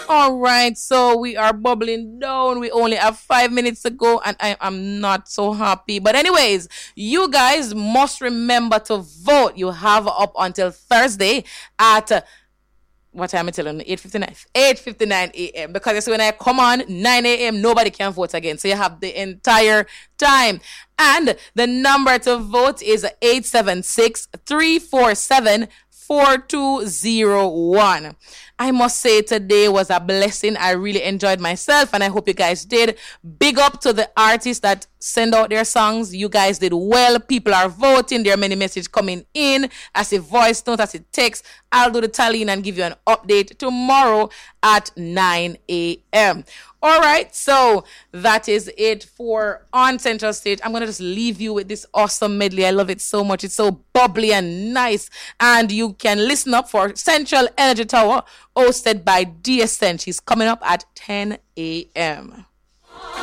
All right, so we are bubbling down. We only have 5 minutes to go, and I am not so happy. But, anyways, you guys must remember to vote. You have up until Thursday at what time am I telling you? 8:59. 8:59 a.m. Because you see, when I come on 9 a.m., nobody can vote again. So you have the entire time. And the number to vote is 876-347-4201. I must say today was a blessing. I really enjoyed myself and I hope you guys did. Big up to the artists that send out their songs. You guys did well. People are voting. There are many messages coming in as a voice note, as a text. I'll do the tallying and give you an update tomorrow at 9 a.m. All right, so that is it for On Central Stage. I'm going to just leave you with this awesome medley. I love it so much. It's so bubbly and nice. And you can listen up for Central Energy Tower, hosted by DSN. She's coming up at 10 a.m.